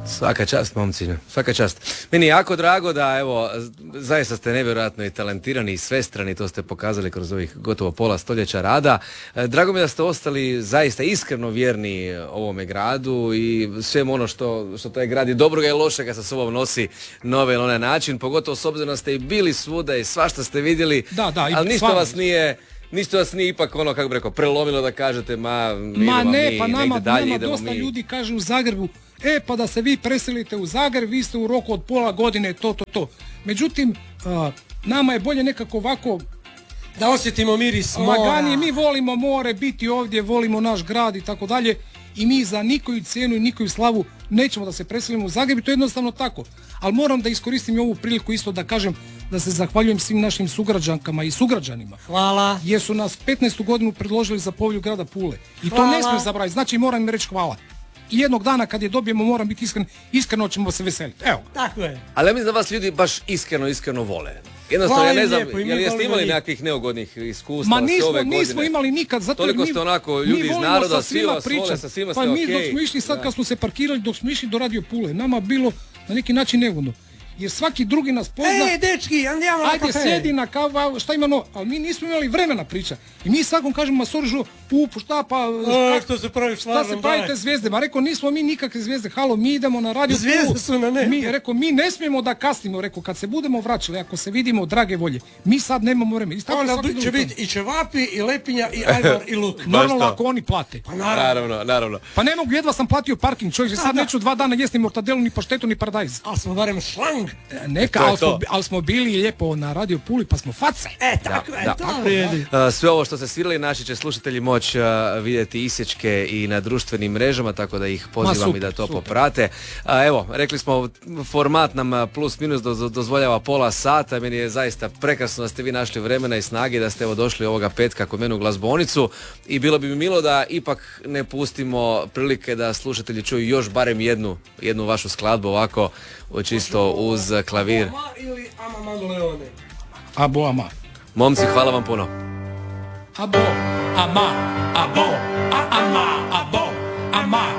Svaka čast, momci, svaka čast. Meni je jako drago da, evo, zaista ste nevjerojatno i talentirani i svestrani, to ste pokazali kroz ovih gotovo pola stoljeća rada. Drago mi je da ste ostali zaista iskreno vjerni ovome gradu i svemu ono što taj grad i dobroga i lošega sa sobom nosi na ovaj ili onaj način, pogotovo s obzirom da ste i bili svuda i svašta ste vidjeli, ali ništa vas nije ipak ono, kako bi rekao, prelomilo da kažete nama dosta ljudi kaže u Zagrebu, pa da se vi preselite u Zagreb, vi ste u roku od pola godine to. Međutim, nama je bolje nekako ovako da osjetimo miris mora. Laganije, mi volimo more, biti ovdje, volimo naš grad i tako dalje i mi za nikoju cijenu i nikoju slavu nećemo da se preselimo u Zagreb i to je jednostavno tako. Ali moram da iskoristim i ovu priliku isto da kažem da se zahvaljujem svim našim sugrađankama i sugrađanima. Hvala. Jer su nas 15. godinu predložili za povelju grada Pule. I to ne smijem zaboraviti, znači moram im reći hvala. I jednog dana kad je dobijemo, moram biti iskreno ćemo se veseliti. Evo. Tako je. Ali ja mislim da vas ljudi baš iskreno vole. Jednostavno, ja ne znam, jeste imali nekakvih neugodnih iskustva sve ove godine? Nismo imali nikad, zato toliko ste onako ljudi iz naroda, svi vas vole, sa svima ste okej. Pa mi dok smo išli sad kad smo se parkirali, dok smo išli do Radio Pule, nama bilo na neki način neugodno. Jer svaki drugi nas pozna. Dečki, ajde sjedi na kavu, šta ima no, ali mi nismo imali vremena priča. I mi svakom kažemo, ma sorry, šta pa... što se pravi šta se pravite zvijezde? Ma rekao, nismo mi nikakve zvijezde, halo, mi idemo na Radio Pulu. Zvijezde su na nebu. Mi ne smijemo da kasnimo, rekao, kad se budemo vraćali, ako se vidimo, drage volje, mi sad nemamo vremena. Onda će biti i čevapi, i lepinja, i ajvar, i luk. Normalno ako oni plate. Pa naravno. Pa ne mogu, jedva sam platio parking, čovjek, sad neću 2 dana jesti mortadelu, ni paštetu, ni paradajz. Ali smo barem šlang. Ali smo bili lijepo na Radio Puli, pa smo face. Tako je. Sve ovo što ste svirali, naši će slušatelji moći vidjeti isječke i na društvenim mrežama, tako da ih pozivam i da to poprate. Evo, rekli smo, format nam plus minus dozvoljava pola sata. Meni je zaista prekrasno da ste vi našli vremena i snage, da ste evo došli ovoga petka kod mene u glazbonicu i bilo bi mi milo da ipak ne pustimo prilike da slušatelji čuju još barem jednu vašu skladbu ovako čisto uz klavir. Ili Ama Mandoleone. Abo, ama. Momci, hvala vam puno. Abo, ama, abo, ama, abo, ama.